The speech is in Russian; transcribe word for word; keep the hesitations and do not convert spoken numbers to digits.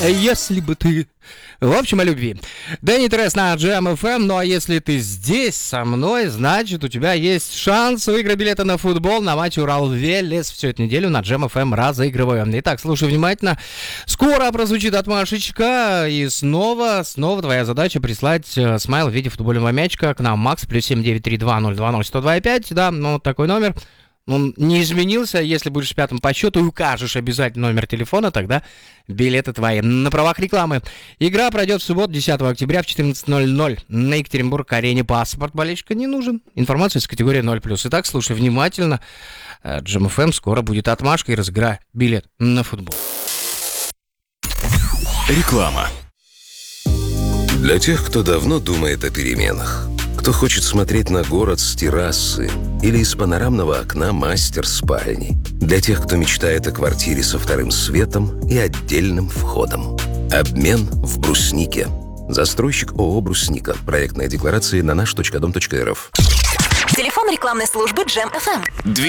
Если бы ты... В общем, о любви. Дэнни Трес на Джем эф эм. Ну а если ты здесь со мной, значит, у тебя есть шанс выиграть билеты на футбол на матч Урал-Велес. Всю эту неделю на Джем эф эм разыгрываем. Итак, слушай внимательно. Скоро прозвучит отмашечка. И снова, снова твоя задача прислать э, смайл в виде футбольного мячика к нам. Макс, плюс семь девять три два ноль два ноль сто два пять. Да, ну такой номер. Он не изменился. Если будешь пятым по счету и укажешь обязательно номер телефона, тогда билеты твои. На правах рекламы. Игра пройдет в субботу, десятого октября в четырнадцать ноль ноль на Екатеринбург-арене. Паспорт болельщика не нужен. Информация из категории ноль плюс. Итак, слушай внимательно. Джем эф эм скоро будет отмашка и разыграй билет на футбол. Реклама. Для тех, кто давно думает о переменах, кто хочет смотреть на город с террасы или из панорамного окна мастер-спальни. Для тех, кто мечтает о квартире со вторым светом и отдельным входом. Обмен в Бруснике. Застройщик ООО «Брусника». Проектная декларация на наш точка дом точка эр эф. Телефон рекламной службы Джем эф эм.